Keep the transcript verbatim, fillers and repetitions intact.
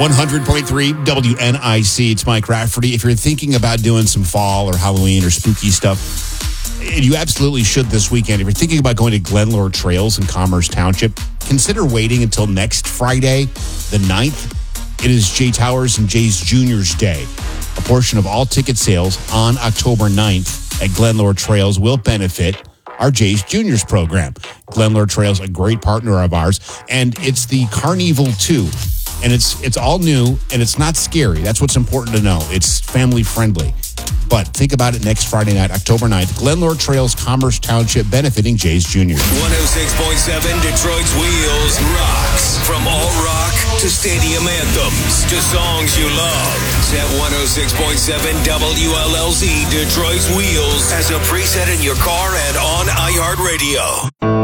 one hundred point three W N I C. It's Mike Rafferty. If you're thinking about doing some fall or Halloween or spooky stuff, and you absolutely should this weekend. If you're thinking about going to Glenlore Trails in Commerce Township, consider waiting until next Friday, the ninth. It is Jay Towers and Jay's Junior's Day. A portion of all ticket sales on October ninth at Glenlore Trails will benefit our Jay's Juniors program. Glenlore Trails, a great partner of ours, and it's the Carnival two. And it's it's all new, and it's not scary. That's what's important to know. It's family friendly. But think about it next Friday night, October ninth. Glenlore Trails, Commerce Township, benefiting Jay's Juniors. one oh six point seven Detroit's Wheels rocks. From alt rock to stadium anthems to songs you love. Set one oh six point seven W L L Z Detroit's Wheels as a preset in your car and on iHeartRadio.